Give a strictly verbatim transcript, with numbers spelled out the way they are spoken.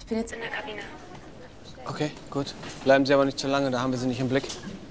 Ich bin jetzt in der Kabine. Okay, gut. Bleiben Sie aber nicht zu lange, da haben wir Sie nicht im Blick.